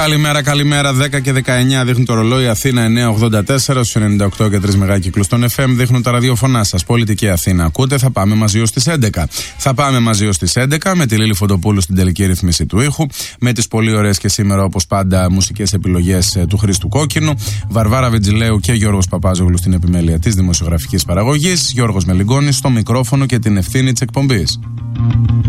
Καλημέρα. 10 και 19 δείχνουν το ρολόι. Αθήνα 984, στους 98 και 3 μεγάκυκλους των FM δείχνουν τα ραδιοφωνά σας. Πολιτική Αθήνα ακούτε. Θα πάμε μαζί ως τις 11. Θα πάμε μαζί ως τις 11 με τη Λίλη Φωτοπούλου στην τελική ρυθμίση του ήχου. Με τις πολύ ωραίες και σήμερα όπως πάντα μουσικές επιλογές του Χρήστου Κόκκινου. Βαρβάρα Βιτζιλέου και Γιώργος Παπάζογλου στην επιμέλεια της δημοσιογραφικής παραγωγής. Γιώργος Μελιγκόνης στο μικρόφωνο και την ευθύνη της εκπομπής.